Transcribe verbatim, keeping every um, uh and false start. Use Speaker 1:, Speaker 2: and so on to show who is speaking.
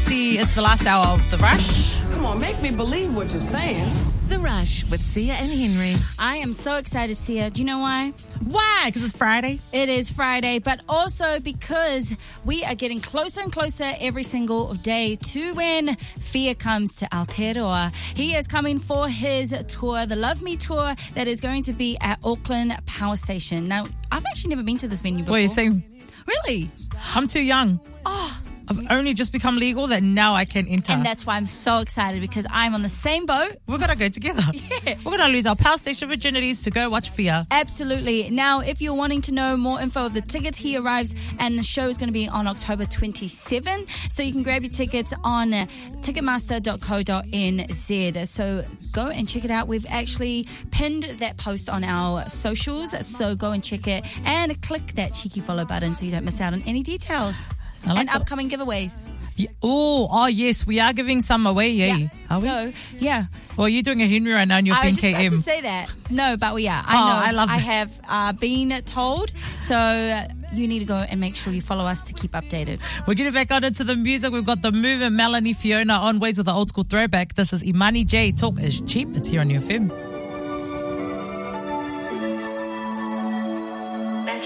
Speaker 1: see it's the last hour of The Rush.
Speaker 2: Come on, make me believe what you're saying.
Speaker 3: The Rush with Sia and Henry.
Speaker 4: I am so excited, Sia. Do you know why?
Speaker 1: Why? Because it's Friday.
Speaker 4: It is Friday, but also because we are getting closer and closer every single day to when Fia comes to Aotearoa. He is coming for his tour, the Love Me Tour, that is going to be at Auckland Power Station. Now, I've actually never been to this venue before.
Speaker 1: What are you saying?
Speaker 4: Really?
Speaker 1: I'm too young.
Speaker 4: Oh,
Speaker 1: I've only just become legal that now I can enter.
Speaker 4: and that's why I'm so excited, because I'm on the same boat.
Speaker 1: We're going to go together.
Speaker 4: Yeah.
Speaker 1: We're going to lose our Power Station virginities to go watch Fia.
Speaker 4: Absolutely. Now, if you're wanting to know more info of the tickets, he arrives, and the show is going to be on October twenty-seventh. So you can grab your tickets on ticketmaster dot co dot n z. So go and check it out. We've actually pinned that post on our socials. So go and check it and click that cheeky follow button so you don't miss out on any details.
Speaker 1: I like
Speaker 4: and
Speaker 1: that.
Speaker 4: upcoming giveaways.
Speaker 1: Yeah. Oh, oh, yes, we are giving some away, yeah.
Speaker 4: Yeah.
Speaker 1: Are we?
Speaker 4: So, yeah.
Speaker 1: Well, you're doing a Henry right now and you're
Speaker 4: I was just
Speaker 1: being
Speaker 4: about
Speaker 1: K M.
Speaker 4: to say that. No, but we are. I
Speaker 1: Oh,
Speaker 4: know.
Speaker 1: I love
Speaker 4: I
Speaker 1: that.
Speaker 4: have uh, been told. So uh, you need to go and make sure you follow us to keep updated.
Speaker 1: We're getting back on into the music. We've got The Move and Melanie Fiona on Ways with the Old School Throwback. This is Imani J. Talk is Cheap. It's here on U F M.